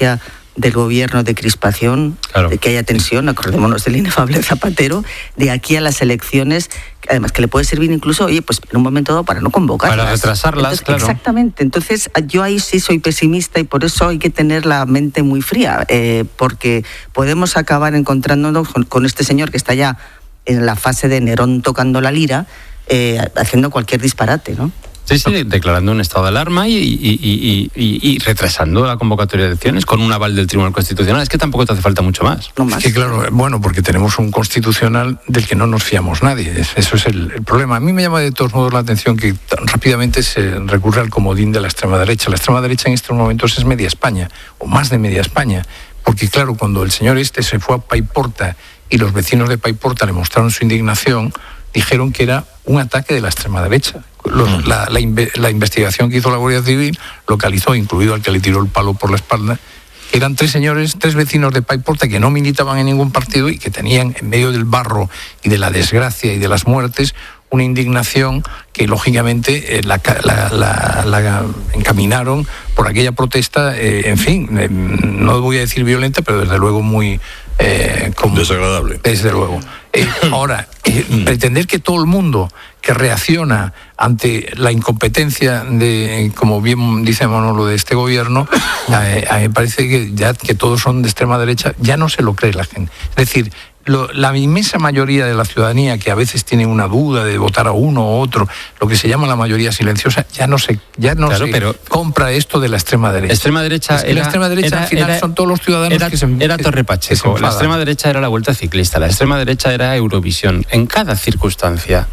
estrategia del gobierno de crispación, claro, de que haya tensión, acordémonos del inefable Zapatero, de aquí a las elecciones, además que le puede servir incluso, oye, pues en un momento dado para no convocarlas. Para retrasarlas, entonces, claro. Exactamente, entonces yo ahí sí soy pesimista y por eso hay que tener la mente muy fría, porque podemos acabar encontrándonos con este señor que está ya en la fase de Nerón tocando la lira, haciendo cualquier disparate, ¿no? Sí, declarando un estado de alarma y retrasando la convocatoria de elecciones con un aval del Tribunal Constitucional. Es que tampoco te hace falta mucho más. No más. Es que claro, bueno, porque tenemos un constitucional del que no nos fiamos nadie. Eso es el problema. A mí me llama de todos modos la atención que rápidamente se recurre al comodín de la extrema derecha. La extrema derecha en estos momentos es media España, o más de media España. Porque claro, cuando el señor se fue a Paiporta y los vecinos de Paiporta le mostraron su indignación, dijeron que era un ataque de la extrema derecha. La investigación que hizo la Guardia Civil localizó, incluido al que le tiró el palo por la espalda, que eran tres vecinos de Paiporta que no militaban en ningún partido y que tenían en medio del barro y de la desgracia y de las muertes una indignación que lógicamente la encaminaron por aquella protesta, en fin, no voy a decir violenta, pero desde luego muy... desagradable. Desde luego. Ahora, pretender que todo el mundo que reacciona ante la incompetencia de, como bien dice Manolo, de este gobierno, a mí me parece que todos son de extrema derecha, ya no se lo cree la gente. Es decir, la inmensa mayoría de la ciudadanía, que a veces tiene una duda de votar a uno u otro, lo que se llama la mayoría silenciosa, ya no se compra esto de la extrema derecha. Extrema derecha la extrema derecha al final son todos los ciudadanos que se Era Torre Pacheco. La extrema derecha era la Vuelta Ciclista. La extrema derecha era Eurovisión. En cada circunstancia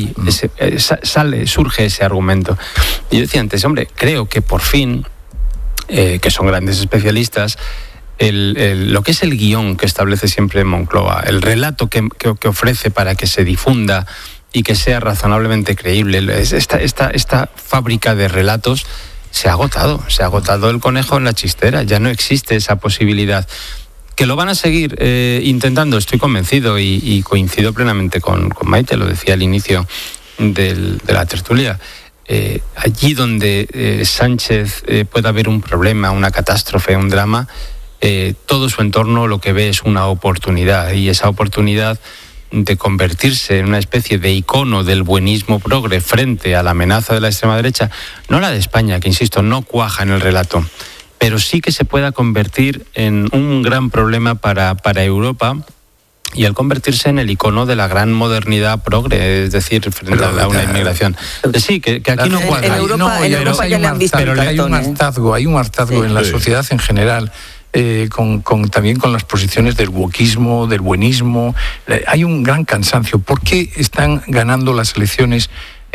surge ese argumento. Y yo decía antes, hombre, creo que por fin, que son grandes especialistas, lo que es el guión que establece siempre Moncloa, el relato que ofrece para que se difunda y que sea razonablemente creíble, esta fábrica de relatos se ha agotado el conejo en la chistera, ya no existe esa posibilidad. Que lo van a seguir intentando, estoy convencido y coincido plenamente con Maite, lo decía al inicio de la tertulia. Allí donde Sánchez pueda haber un problema, una catástrofe, un drama, todo su entorno lo que ve es una oportunidad, y esa oportunidad de convertirse en una especie de icono del buenismo progre frente a la amenaza de la extrema derecha, no la de España, que insisto, no cuaja en el relato, pero sí que se pueda convertir en un gran problema para Europa, y al convertirse en el icono de la gran modernidad progre, es decir, frente a una inmigración. Sí, que aquí no cuadra. En Europa ya le han visto el cartón, hay un hartazgo en la sociedad en general. También con las posiciones del wokismo, del buenismo. Hay un gran cansancio. ¿Por qué están ganando las elecciones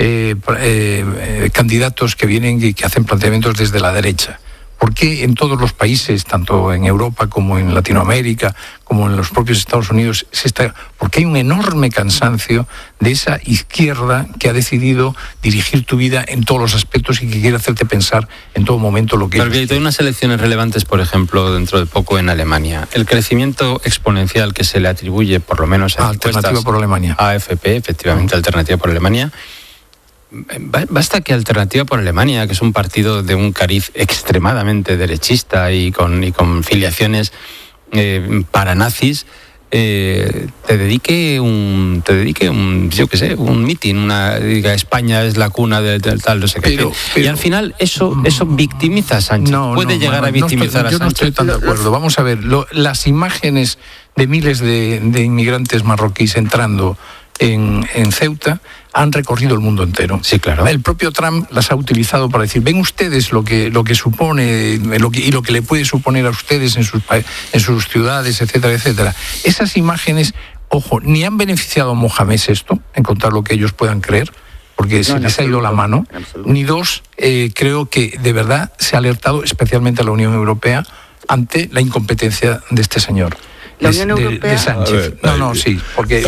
candidatos que vienen y que hacen planteamientos desde la derecha? ¿Por qué en todos los países, tanto en Europa como en Latinoamérica, como en los propios Estados Unidos, porque hay un enorme cansancio de esa izquierda que ha decidido dirigir tu vida en todos los aspectos y que quiere hacerte pensar en todo momento lo que... Porque hay unas elecciones relevantes, por ejemplo, dentro de poco en Alemania. El crecimiento exponencial que se le atribuye, por lo menos en Alternativa por Alemania. AFP, efectivamente, Alternativa por Alemania. Basta que Alternativa por Alemania, que es un partido de un cariz extremadamente derechista y con filiaciones para nazis, te dedique un mitin, diga España es la cuna del tal, no sé qué. Y al final eso victimiza a Sánchez. Puede llegar a victimizar a Sánchez. Yo no estoy tan de acuerdo. Vamos a ver, las imágenes de miles de inmigrantes marroquíes entrando en Ceuta han recorrido el mundo entero. Sí, claro. El propio Trump las ha utilizado para decir, ven ustedes lo que supone y lo que le puede suponer a ustedes en sus ciudades, etcétera, etcétera. Esas imágenes, ojo, ni han beneficiado a Mohamed VI en contar lo que ellos puedan creer, porque se les ha ido la mano, ni dos, creo que de verdad se ha alertado especialmente a la Unión Europea ante la incompetencia de este señor. La Unión Europea... de Sánchez. Sí, porque...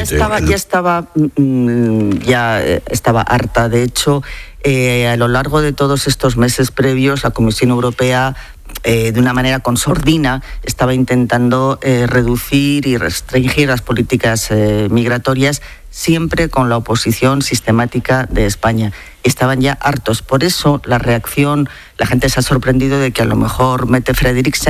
ya estaba harta. De hecho, a lo largo de todos estos meses previos, la Comisión Europea, de una manera consordina, estaba intentando reducir y restringir las políticas migratorias, siempre con la oposición sistemática de España. Estaban ya hartos. Por eso la reacción, la gente se ha sorprendido de que a lo mejor Mette Frederiksen